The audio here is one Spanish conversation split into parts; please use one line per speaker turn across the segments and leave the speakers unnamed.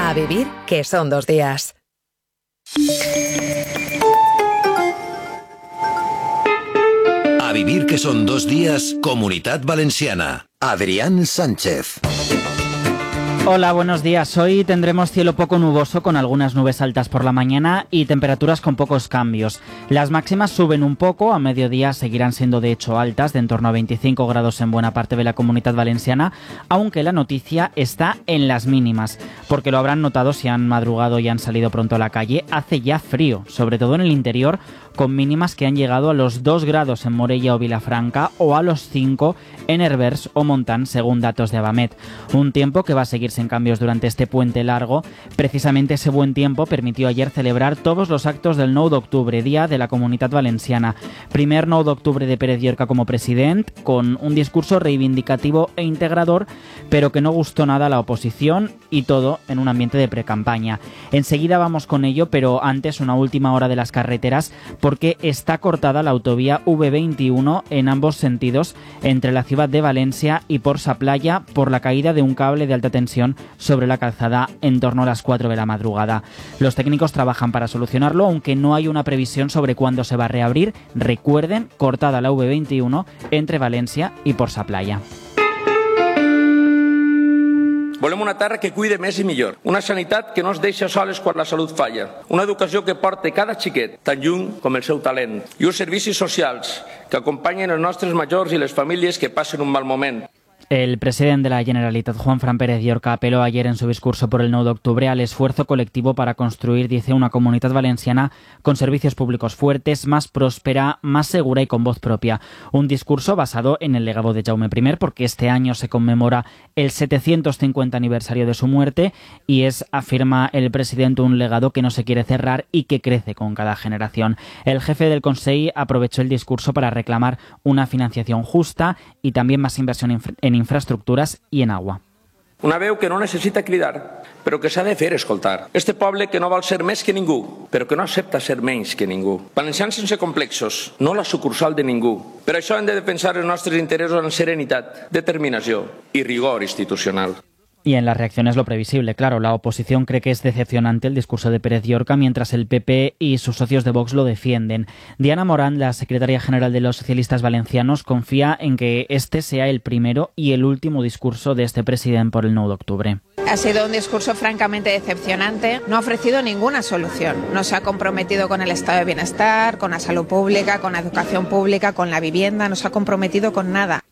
A vivir, que son 2 días.
A vivir, que son 2 días, Comunitat Valenciana. Adrián Sánchez.
Hola, buenos días. Hoy tendremos cielo poco nuboso con algunas nubes altas por la mañana y temperaturas con pocos cambios. Las máximas suben un poco, a mediodía seguirán siendo de hecho altas, de en torno a 25 grados en buena parte de la Comunidad Valenciana, aunque la noticia está en las mínimas, porque lo habrán notado si han madrugado y han salido pronto a la calle. Hace ya frío, sobre todo en el interior, con mínimas que han llegado a los 2 grados en Morella o Vilafranca o a los 5 en Herbers o Montant, según datos de Abamet. Un tiempo que va a seguir sin cambios durante este puente largo. Precisamente ese buen tiempo permitió ayer celebrar todos los actos del 9 d'octubre, Día de la Comunitat Valenciana. Primer 9 d'octubre de Pérez Llorca como president, con un discurso reivindicativo e integrador, pero que no gustó nada a la oposición, y todo en un ambiente de precampaña. Enseguida vamos con ello, pero antes una última hora de las carreteras, porque está cortada la autovía V21 en ambos sentidos entre la ciudad de Valencia y Porsa Playa por la caída de un cable de alta tensión sobre la calzada en torno a las 4 de la madrugada. Los técnicos trabajan para solucionarlo, aunque no hay una previsión sobre cuándo se va a reabrir. Recuerden, cortada la V21 entre Valencia i Porsa Playa.
Volem una terra que cuide més i millor, una sanitat que no es deixa soles quan la salut falla, una educació que porte cada xiquet tan lluny com el seu talent i uns servicis socials que acompanyen els nostres majors i les famílies que passen un mal moment.
El presidente de la Generalitat, Juanfran Pérez Llorca, apeló ayer en su discurso por el 9 d'octubre al esfuerzo colectivo para construir, dice, una comunidad valenciana con servicios públicos fuertes, más próspera, más segura y con voz propia. Un discurso basado en el legado de Jaume I, porque este año se conmemora el 750 aniversario de su muerte y es, afirma el presidente, un legado que no se quiere cerrar y que crece con cada generación. El jefe del Consell aprovechó el discurso para reclamar una financiación justa y también más inversión en infraestructures i en agua.
Una veu que no necessita cridar, però que s'ha de fer escoltar. Este poble que no vol ser més que ningú, però que no accepta ser menys que ningú. Valencians sense complexos, no la sucursal de ningú. Per això hem de defensar els nostres interessos amb serenitat, determinació i rigor institucional.
Y en las reacciones lo previsible, claro. La oposición cree que es decepcionante el discurso de Pérez Llorca, mientras el PP y sus socios de Vox lo defienden. Diana Morán, la secretaria general de los socialistas valencianos, confía en que este sea el primero y el último discurso de este presidente por el 9 d'octubre.
Ha sido un discurso francamente decepcionante. No ha ofrecido ninguna solución. No se ha comprometido con el estado de bienestar, con la salud pública, con la educación pública, con la vivienda. No se ha comprometido con nada.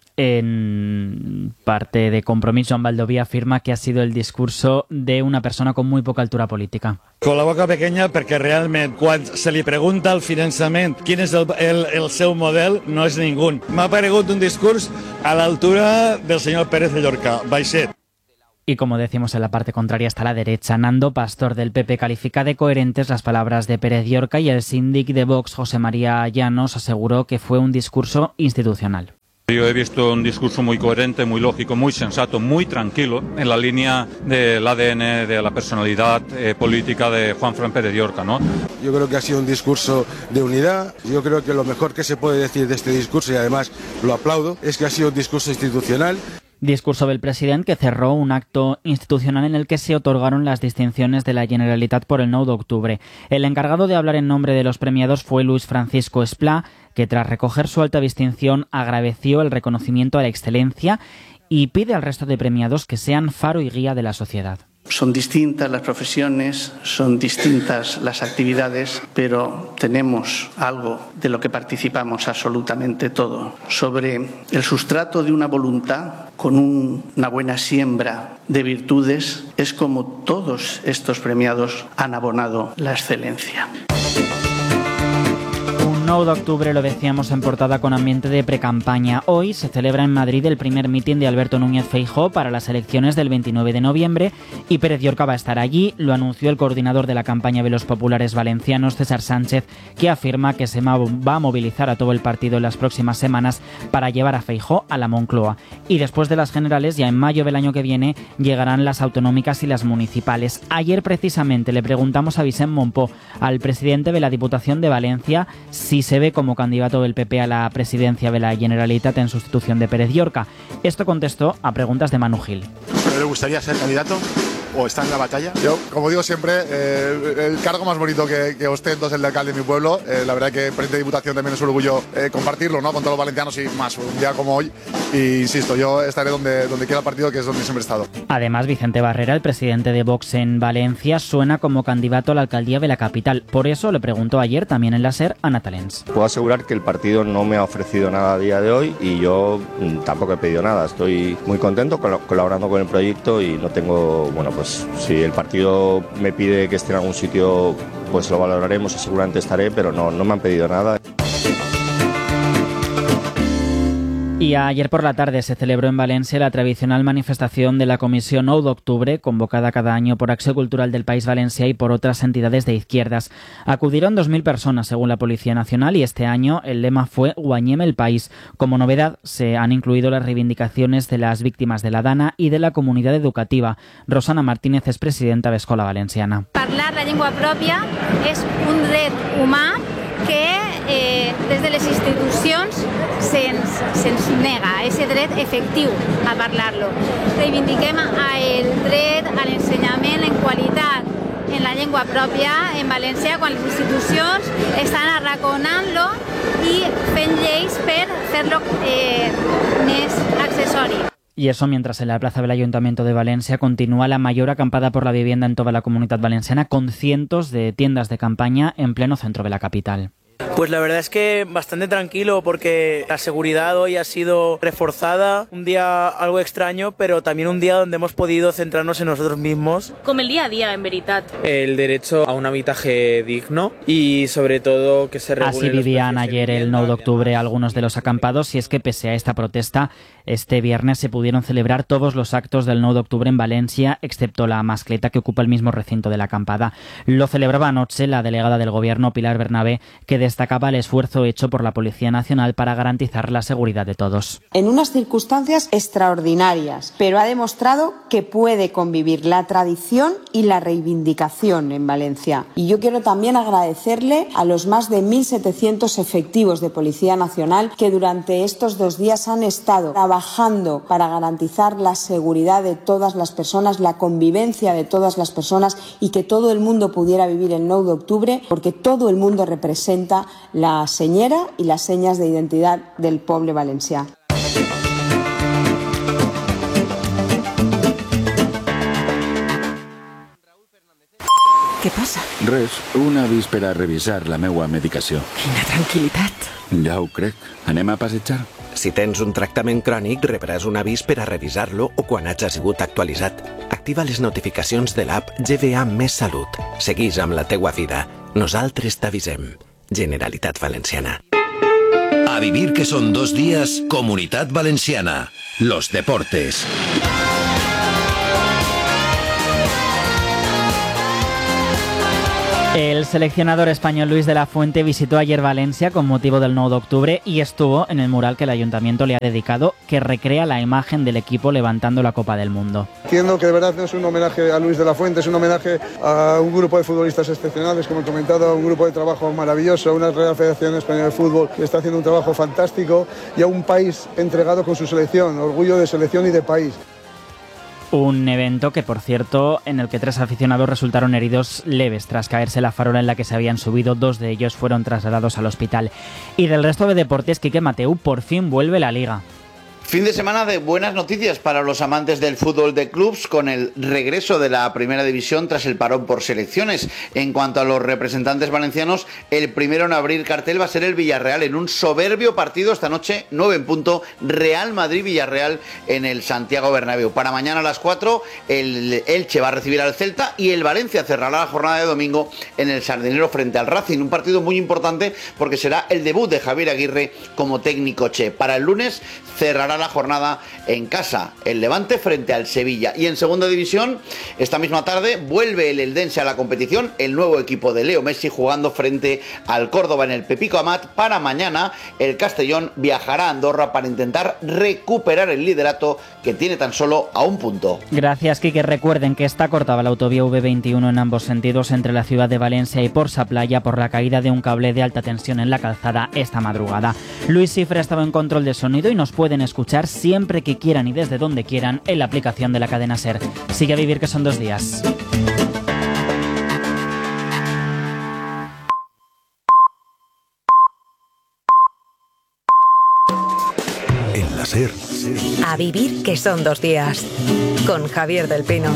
En parte de compromiso, Joan Baldoví afirma que ha sido el discurso de una persona con muy poca altura política.
Con la boca pequeña, perquè realment quan se li pregunta al finançament quin és el seu model, no és ningú. M'ha paregut un discurs a l'altura del senyor Pérez de Llorca, baixet.
Y como decimos, en la parte contraria está la derecha. Nando Pastor, del PP, califica de coherentes las palabras de Pérez Llorca, y el síndic de Vox, José María Llanos, aseguró que fue un discurso institucional.
Yo he visto un discurso muy coherente, muy lógico, muy sensato, muy tranquilo, en la línea del ADN, de la personalidad política de Juanfran Pérez Llorca, ¿no?
Yo creo que ha sido un discurso de unidad. Yo creo que lo mejor que se puede decir de este discurso, y además lo aplaudo, es que ha sido un discurso institucional.
Discurso del presidente que cerró un acto institucional en el que se otorgaron las distinciones de la Generalitat por el 9 d'octubre. El encargado de hablar en nombre de los premiados fue Luis Francisco Esplá, que tras recoger su alta distinción agradeció el reconocimiento a la excelencia y pide al resto de premiados que sean faro y guía de la sociedad.
Son distintas las profesiones, son distintas las actividades, pero tenemos algo de lo que participamos absolutamente todo. Sobre el sustrato de una voluntad con una buena siembra de virtudes, es como todos estos premiados han abonado la excelencia.
9 d'octubre, lo decíamos en portada, con ambiente de precampaña. Hoy se celebra en Madrid el primer mitin de Alberto Núñez Feijóo para las elecciones del 29 de noviembre y Pérez Llorca va a estar allí. Lo anunció el coordinador de la campaña de los populares valencianos, César Sánchez, que afirma que se va a movilizar a todo el partido en las próximas semanas para llevar a Feijóo a la Moncloa. Y después de las generales, ya en mayo del año que viene, llegarán las autonómicas y las municipales. Ayer precisamente le preguntamos a Vicent Mompó, al presidente de la Diputación de Valencia, si se ve como candidato del PP a la presidencia de la Generalitat en sustitución de Pérez Llorca. Esto contestó a preguntas de Manu Gil.
¿Pero le gustaría ser candidato? o está en la batalla?
Yo, como digo siempre, el cargo más bonito que ostento es el de alcalde de mi pueblo. La verdad que presidente de Diputación también es un orgullo compartirlo, ¿no?, con todos los valencianos y más un día como hoy. Y insisto, yo estaré donde quiera el partido, que es donde siempre he estado.
Además, Vicente Barrera, el presidente de Vox en Valencia, suena como candidato a la alcaldía de la capital. Por eso le preguntó ayer también en la SER a Natalens.
Puedo asegurar que el partido no me ha ofrecido nada a día de hoy y yo tampoco he pedido nada. Estoy muy contento colaborando con el proyecto y no tengo, bueno, pues si el partido me pide que esté en algún sitio, pues lo valoraremos y seguramente estaré, pero no me han pedido nada.
Y ayer por la tarde se celebró en Valencia la tradicional manifestación de la Comisión 9 d'Octubre, convocada cada año por Acció Cultural del País Valencià y por otras entidades de izquierdas. Acudieron 2.000 personas según la Policía Nacional y este año el lema fue Guanyem el País. Como novedad se han incluido las reivindicaciones de las víctimas de la Dana y de la comunidad educativa. Rosana Martínez es presidenta de Escola Valenciana.
Parlar la llengua pròpia és un dret humà que des de les institucions se'ns nega ese dret efectiu a parlar-lo. Reivindiquem el dret a l'ensenyament en qualitat en la llengua pròpia en València quan les institucions estan arraconant-lo i fent lleis per fer-lo més accessori.
Y eso mientras en la plaza del Ayuntamiento de Valencia continúa la mayor acampada por la vivienda en toda la comunidad valenciana, con cientos de tiendas de campaña en pleno centro de la capital.
Pues la verdad es que bastante tranquilo porque la seguridad hoy ha sido reforzada, un día algo extraño, pero también un día donde hemos podido centrarnos en nosotros mismos.
Com el día a día, en veritat.
El derecho a un habitaje digno y sobre todo que se regulen.
Así vivían ayer el 9 de octubre algunos de los acampados, y es que pese a esta protesta, este viernes se pudieron celebrar todos los actos del 9 de octubre en Valencia, excepto la mascleta que ocupa el mismo recinto de la acampada. Lo celebraba anoche la delegada del Gobierno, Pilar Bernabé, que destacaba el esfuerzo hecho por la Policía Nacional para garantizar la seguridad de todos.
En unas circunstancias extraordinarias, pero ha demostrado que puede convivir la tradición y la reivindicación en Valencia. Y yo quiero también agradecerle a los más de 1.700 efectivos de Policía Nacional que durante estos 2 días han estado trabajando para garantizar la seguridad de todas las personas, la convivencia de todas las personas y que todo el mundo pudiera vivir el 9 de octubre, porque todo el mundo representa la señera y las señas de identidad del poble valencià.
Què passa?
Res, una avís per a revisar la meua medicació.
Quina tranquil·litat.
Ja ho crec. Anem a passejar?
Si tens un tractament crònic, rebràs un avís per a revisar-lo o quan hagi sigut actualitzat. Activa les notificacions de l'app GVA Més Salut. Seguís amb la teua vida. Nosaltres t'avisem. Generalitat Valenciana.
A vivir que son 2 días, Comunidad Valenciana. Los deportes.
El seleccionador español Luis de la Fuente visitó ayer Valencia con motivo del 9 de octubre y estuvo en el mural que el ayuntamiento le ha dedicado, que recrea la imagen del equipo levantando la Copa del Mundo.
Entiendo que de verdad no es un homenaje a Luis de la Fuente, es un homenaje a un grupo de futbolistas excepcionales, como he comentado, a un grupo de trabajo maravilloso, a una Real Federación Española de Fútbol que está haciendo un trabajo fantástico y a un país entregado con su selección, orgullo de selección y de país.
Un evento que, por cierto, en el que 3 aficionados resultaron heridos leves tras caerse la farola en la que se habían subido. 2 de ellos fueron trasladados al hospital. Y del resto de deportes, Quique Mateu, por fin vuelve la Liga.
Fin de semana de buenas noticias para los amantes del fútbol de clubs con el regreso de la primera división tras el parón por selecciones. En cuanto a los representantes valencianos, el primero en abrir cartel va a ser el Villarreal en un soberbio partido esta noche, 9 en punto, Real Madrid-Villarreal en el Santiago Bernabéu. Para mañana a las 4 el Elche va a recibir al Celta y el Valencia cerrará la jornada de domingo en el Sardinero frente al Racing. Un partido muy importante porque será el debut de Javier Aguirre como técnico che. Para el lunes cerrará la jornada en casa el Levante frente al Sevilla. Y en segunda división, esta misma tarde vuelve el Eldense a la competición, el nuevo equipo de Leo Messi jugando frente al Córdoba en el Pepico Amat. Para mañana el Castellón viajará a Andorra para intentar recuperar el liderato que tiene tan solo a 1 punto.
Gracias, Quique. Recuerden que está cortada la autovía V21 en ambos sentidos entre la ciudad de Valencia y Porsa Playa por la caída de un cable de alta tensión en la calzada esta madrugada. Luis Cifre ha estado en control de sonido y nos pueden escuchar escuchar siempre que quieran y desde donde quieran en la aplicación de la cadena SER. Sigue a vivir, que son 2 días.
En la SER.
A vivir, que son 2 días. Con Javier del Pino.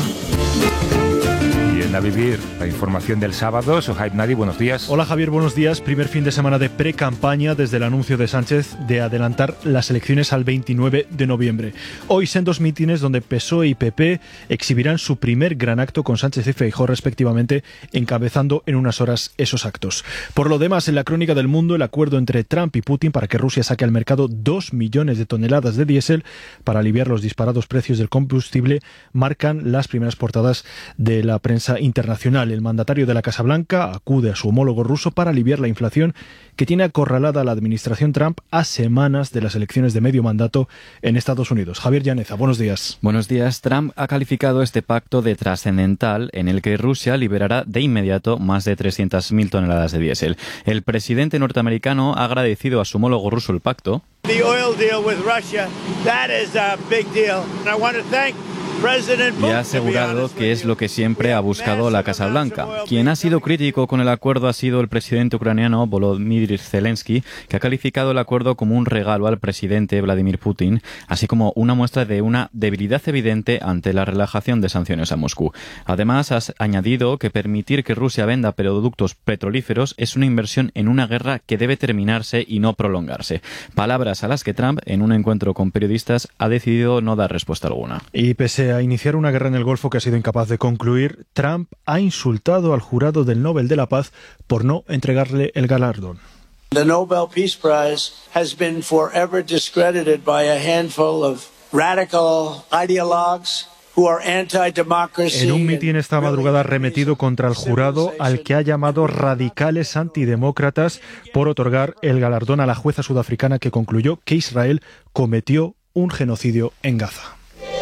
A vivir la información del sábado. Sohaib Nadi, buenos días.
Hola Javier, buenos días. Primer fin de semana de pre-campaña desde el anuncio de Sánchez de adelantar las elecciones al 29 de noviembre. Hoy sendos mítines donde PSOE y PP exhibirán su primer gran acto con Sánchez y Feijóo respectivamente, encabezando en unas horas esos actos. Por lo demás, en la crónica del mundo, el acuerdo entre Trump y Putin para que Rusia saque al mercado 2 millones de toneladas de diésel para aliviar los disparados precios del combustible marcan las primeras portadas de la prensa internacional. El mandatario de la Casa Blanca acude a su homólogo ruso para aliviar la inflación que tiene acorralada a la administración Trump a semanas de las elecciones de medio mandato en Estados Unidos. Javier Llaneza, buenos días.
Buenos días. Trump ha calificado este pacto de trascendental en el que Rusia liberará de inmediato más de 300.000 toneladas de diésel. El presidente norteamericano ha agradecido a su homólogo ruso el pacto.
The oil deal with Russia, that is a big deal. And I want to thank
y ha asegurado que es lo que siempre ha buscado la Casa Blanca. Quien ha sido crítico con el acuerdo ha sido el presidente ucraniano Volodymyr Zelensky, que ha calificado el acuerdo como un regalo al presidente Vladimir Putin, así como una muestra de una debilidad evidente ante la relajación de sanciones a Moscú. Además, ha añadido que permitir que Rusia venda productos petrolíferos es una inversión en una guerra que debe terminarse y no prolongarse. Palabras a las que Trump, en un encuentro con periodistas, ha decidido no dar respuesta alguna.
Y pese a iniciar una guerra en el Golfo que ha sido incapaz de concluir, Trump ha insultado al jurado del Nobel de la Paz por no entregarle el galardón.
The Nobel Peace Prize has been forever discredited by a handful of radical ideologues who are anti-democracy.
En un mitin esta madrugada ha arremetido contra el jurado, al que ha llamado radicales antidemócratas, por otorgar el galardón a la jueza sudafricana que concluyó que Israel cometió un genocidio en Gaza.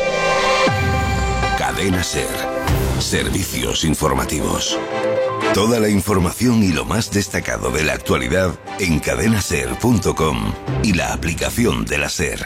Cadena SER. Servicios informativos. Toda la información y lo más destacado de la actualidad en cadenaser.com y la aplicación de la SER.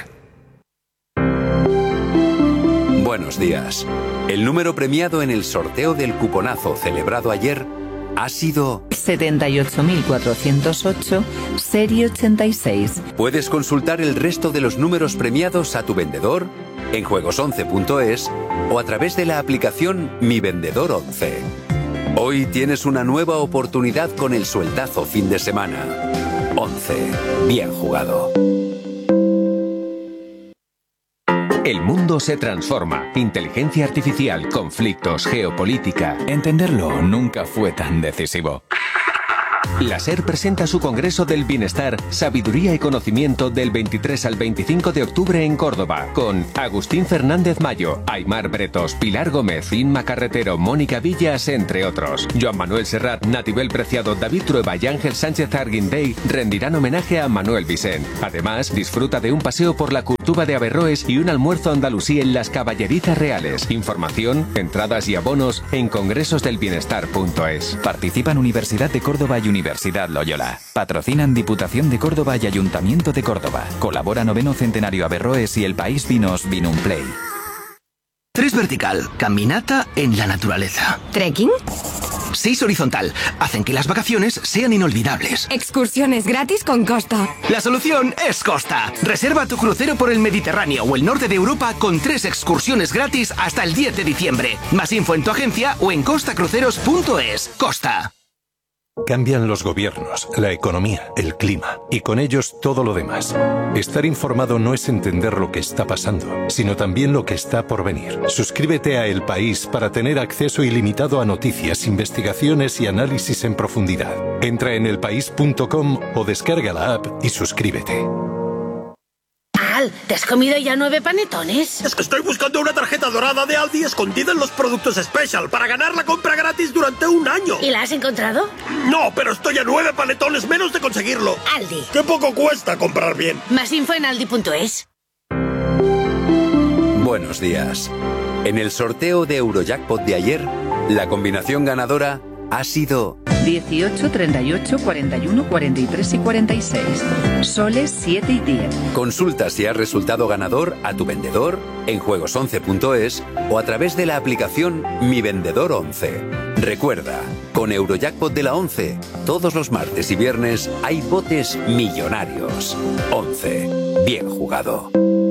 Buenos días. El número premiado en el sorteo del cuponazo celebrado ayer ha sido
78.408, serie 86.
Puedes consultar el resto de los números premiados a tu vendedor en juegos11.es o a través de la aplicación Mi Vendedor 11. Hoy tienes una nueva oportunidad con el sueldazo fin de semana. 11. Bien jugado.
El mundo se transforma. Inteligencia artificial, conflictos, geopolítica. Entenderlo nunca fue tan decisivo. La SER presenta su Congreso del Bienestar, Sabiduría y Conocimiento del 23 al 25 de octubre en Córdoba, con Agustín Fernández Mayo, Aymar Bretos, Pilar Gómez, Inma Carretero, Mónica Villas, entre otros. Joan Manuel Serrat, Natibel Preciado, David Trueba y Ángel Sánchez Arguindey rendirán homenaje a Manuel Vicent. Además, disfruta de un paseo por la Curtuba de Averroes y un almuerzo andalusí en las Caballerizas Reales. Información, entradas y abonos en congresosdelbienestar.es.
Participan Universidad de Córdoba y Universidad Loyola. Patrocinan Diputación de Córdoba y Ayuntamiento de Córdoba. Colabora 9º Centenario Averroes y El País Vinos Vinumplay.
3 vertical, caminata en la naturaleza.
¿Trekking?
6 horizontal, hacen que las vacaciones sean inolvidables.
Excursiones gratis con Costa.
La solución es Costa. Reserva tu crucero por el Mediterráneo o el norte de Europa con 3 excursiones gratis hasta el 10 de diciembre. Más info en tu agencia o en costacruceros.es. Costa.
Cambian los gobiernos, la economía, el clima y con ellos todo lo demás. Estar informado no es entender lo que está pasando, sino también lo que está por venir. Suscríbete a El País para tener acceso ilimitado a noticias, investigaciones y análisis en profundidad. Entra en elpaís.com o descarga la app y suscríbete.
Al, ¿te has comido ya 9 panetones?
Es que estoy buscando una tarjeta dorada de Aldi escondida en los productos Special para ganar la compra gratis durante un año.
¿Y la has encontrado?
No, pero estoy a 9 panetones menos de conseguirlo.
Aldi.
¡Qué poco cuesta comprar bien!
Más info en aldi.es.
Buenos días. En el sorteo de Eurojackpot de ayer, la combinación ganadora ha sido
18, 38, 41, 43 y 46. Soles 7 y 10.
Consulta si has resultado ganador a tu vendedor en juegos11.es o a través de la aplicación Mi Vendedor 11. Recuerda, con Eurojackpot de la 11, todos los martes y viernes hay botes millonarios. 11. Bien jugado.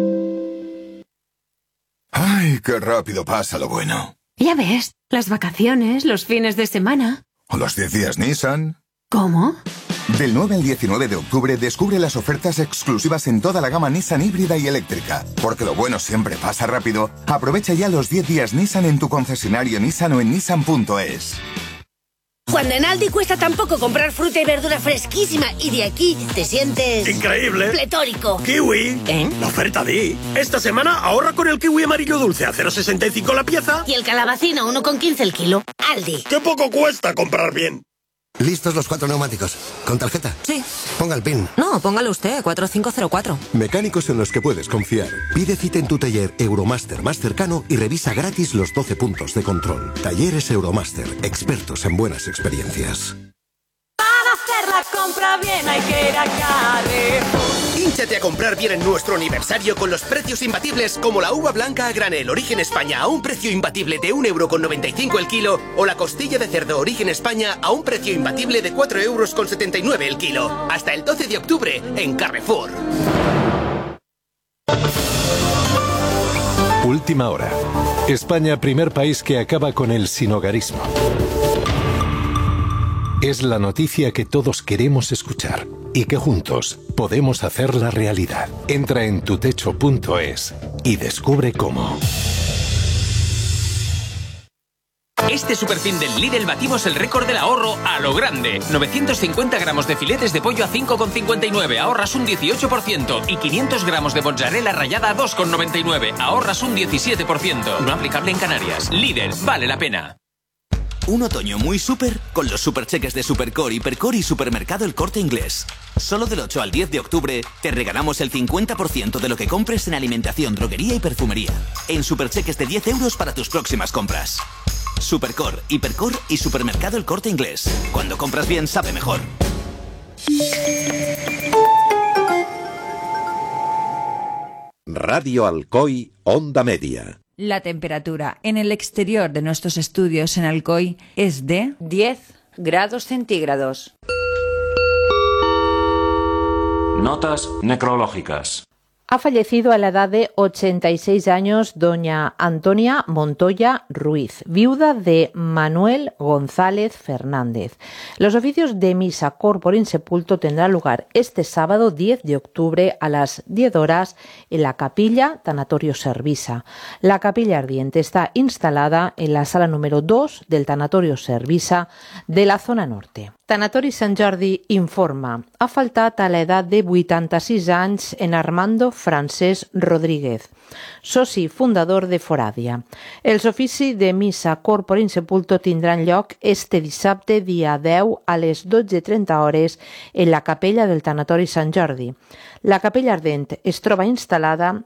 ¡Ay, qué rápido pasa lo bueno!
Ya ves, las vacaciones, los fines de semana.
¿O los 10 días Nissan?
¿Cómo?
Del 9 al 19 de octubre descubre las ofertas exclusivas en toda la gama Nissan híbrida y eléctrica. Porque lo bueno siempre pasa rápido. Aprovecha ya los 10 días Nissan en tu concesionario Nissan o en nissan.es.
Cuando en Aldi cuesta tan poco comprar fruta y verdura fresquísima y de aquí te sientes...
¡increíble!
¡Pletórico!
¡Kiwi! La oferta di. Esta semana ahorra con el kiwi amarillo dulce a 0,65 la pieza.
Y el calabacino 1,15 el kilo. Aldi.
¡Qué poco cuesta comprar bien!
¿Listos los 4 neumáticos? ¿Con tarjeta?
Sí.
Ponga el PIN.
No, póngalo usted, 4504.
Mecánicos en los que puedes confiar. Pide cita en tu taller Euromaster más cercano y revisa gratis los 12 puntos de control. Talleres Euromaster, expertos en buenas experiencias.
Para hacer la compra bien hay que ir a Carrefour.
Hínchate a comprar bien en nuestro aniversario con los precios imbatibles como la uva blanca a granel Origen España a un precio imbatible de 1,95 € el kilo o la costilla de cerdo Origen España a un precio imbatible de 4,79 € el kilo. Hasta el 12 de octubre en Carrefour.
Última hora. España, primer país que acaba con el sinhogarismo. Es la noticia que todos queremos escuchar y que juntos podemos hacerla realidad. Entra en tutecho.es y descubre cómo.
Este superfin del Lidl batimos el récord del ahorro a lo grande. 950 gramos de filetes de pollo a 5,59, ahorras un 18%. Y 500 gramos de mozzarella rallada a 2,99, ahorras un 17%. No aplicable en Canarias. Lidl, vale la pena.
Un otoño muy súper con los supercheques de Supercore, Hipercore y Supermercado El Corte Inglés. Solo del 8 al 10 de octubre te regalamos el 50% de lo que compres en alimentación, droguería y perfumería. En supercheques de 10 € para tus próximas compras. Supercore, Hipercore y Supermercado El Corte Inglés. Cuando compras bien, sabe mejor.
Radio Alcoy, Onda Media.
La temperatura en el exterior de nuestros estudios en Alcoy es de
10 grados centígrados.
Notas necrológicas.
Ha fallecido a la edad de 86 años doña Antonia Montoya Ruiz, viuda de Manuel González Fernández. Los oficios de misa corpore insepulto tendrán lugar este sábado 10 de octubre a las 10 horas en la capilla Tanatorio Servisa. La capilla ardiente está instalada en la sala número 2 del Tanatorio Servisa de la zona norte. Tanatori Sant Jordi informa. Ha faltat a l'edat de 86 anys en Armando Francesc Rodríguez, soci fundador de Foràdia. Els oficis de missa corpore insepulto tindran lloc este dissabte dia 10 a les 12:30 en la capella del Tanatori Sant Jordi. La capella ardent es troba instal·lada